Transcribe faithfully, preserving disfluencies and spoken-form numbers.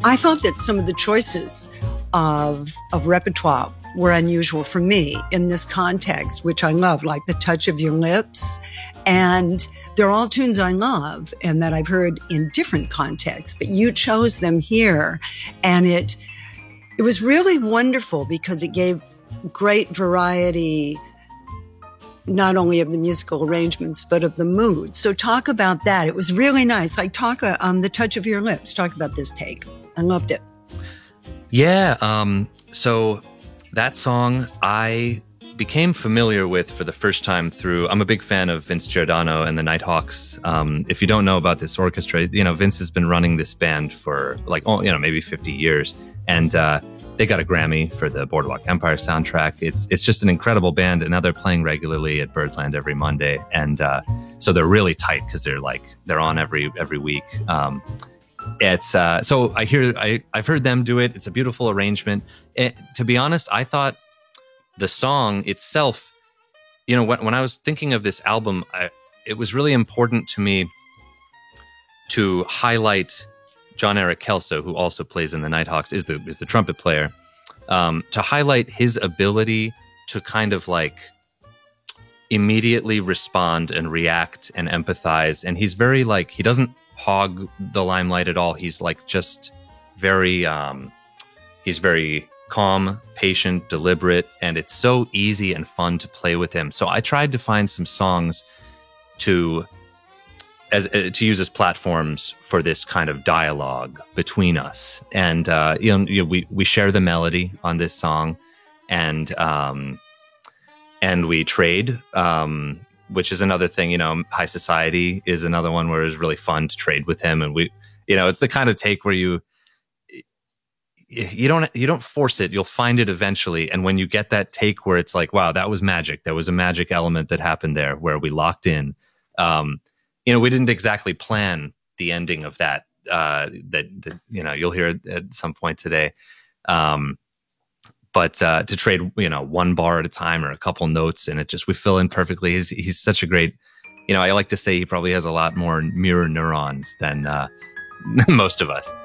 I thought that some of the choices of, of repertoire were unusual for me in this context, which I love, like The Touch of Your Lips. And they're all tunes I love and that I've heard in different contexts, but you chose them here. And it, it was really wonderful because it gave great variety, not only of the musical arrangements, but of the mood. So talk about that. It was really nice. Like talk uh, um, The Touch of Your Lips. Talk about this take. I loved it. Yeah. Um, so that song I became familiar with for the first time through, I'm a big fan of Vince Giordano and the Nighthawks. Um, if you don't know about this orchestra, you know, Vince has been running this band for like, oh, you know, maybe fifty years. And uh, they got a Grammy for the Boardwalk Empire soundtrack. It's it's just an incredible band. And now they're playing regularly at Birdland every Monday. And uh, so they're really tight because they're like, they're on every every week. Um, it's uh, so I hear, I, I've heard them do it. It's a beautiful arrangement. It, to be honest, I thought the song itself, you know, when, when I was thinking of this album, I, it was really important to me to highlight John Eric Kelso, who also plays in the Nighthawks, is the is the trumpet player, um, to highlight his ability to kind of like immediately respond and react and empathize. And he's very like, he doesn't hog the limelight at all. He's like just very, um, he's very calm, patient, deliberate, and it's so easy and fun to play with him. So I tried to find some songs to as uh, to use as platforms for this kind of dialogue between us. And uh, you know, you know, we we share the melody on this song, and um, and we trade, um, which is another thing. You know, High Society is another one where it's really fun to trade with him, and we, you know, it's the kind of take where you. You don't you don't force it. You'll find it eventually. And when you get that take where it's like, wow, that was magic. There was a magic element that happened there where we locked in. Um, you know, we didn't exactly plan the ending of that. Uh, that, that you know, you'll hear it at some point today. Um, but uh, to trade, you know, one bar at a time or a couple notes, and it just we fill in perfectly. He's he's such a great. You know, I like to say he probably has a lot more mirror neurons than uh, most of us.